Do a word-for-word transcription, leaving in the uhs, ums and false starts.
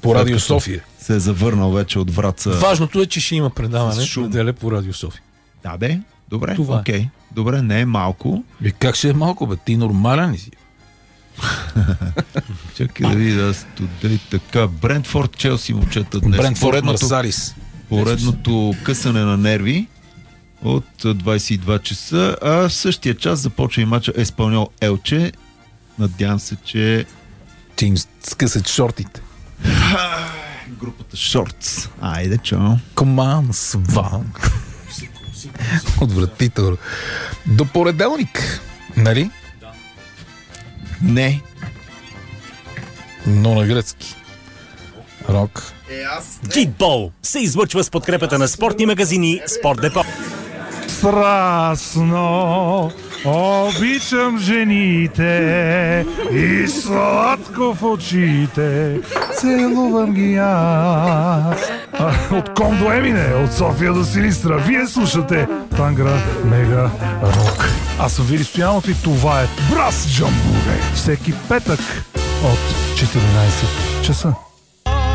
По Радио София. Се е завърнал вече от Враца. Важното е, че ще има предаване в неделя по Радио София. Да, бе. Добре, Това окей. Okay. Добре, не е малко. Бе, как ще е малко, бе? Ти нормален ли си? Чакай да видя дали така. Брентфорд, Челси, момчета днес. Брентфорд, Марсалис. Поредното късане на нерви от двайсет и два часа, а в същия час започва и мача Еспаньол Елче. Надявам се, че че им скъсат шортите. Групата Шортс. Айде, чао. Коман сван. Отвратително. До понеделник, нали? Да. Не. Но на гръцки. Рок. Джитбол се излъчва с подкрепата на спортни магазини Спорт Депо. Страстно обичам жените и сладко в очите целувам ги аз. От Ком до Емине, от София до Силистра, вие слушате Тангра Мега Рок. Аз съм Вили Стоянов и това е Брас Джамбуре. Всеки петък от четиринайсет часа.